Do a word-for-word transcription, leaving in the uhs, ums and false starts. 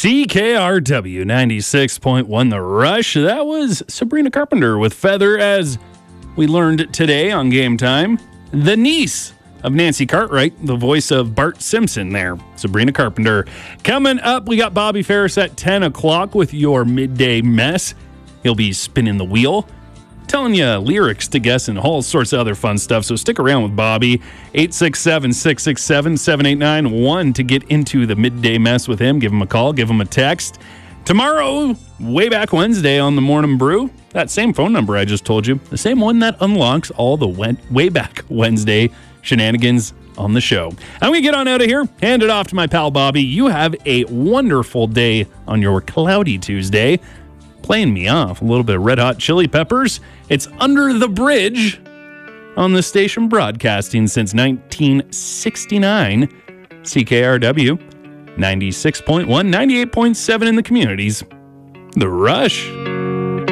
C K R W ninety-six point one The Rush. That was Sabrina Carpenter with Feather, as we learned today on Game Time. The niece of Nancy Cartwright, the voice of Bart Simpson there, Sabrina Carpenter. Coming up, we got Bobby Ferris at ten o'clock with your midday mess. He'll be spinning the wheel, telling you lyrics to guess and all sorts of other fun stuff. So stick around with Bobby. eight six seven, six six seven, seven eight nine one to get into the midday mess with him. Give him a call. Give him a text. Tomorrow, way back Wednesday on the Morning Brew, that same phone number I just told you, the same one that unlocks all the way back Wednesday shenanigans on the show. I'm going to get on out of here, hand it off to my pal Bobby. You have a wonderful day on your cloudy Tuesday. Playing me off a little bit of Red Hot Chili Peppers. It's Under the Bridge on the station, broadcasting since nineteen sixty-nine. C K R W ninety-six point one, ninety-eight point seven in the communities. The Rush.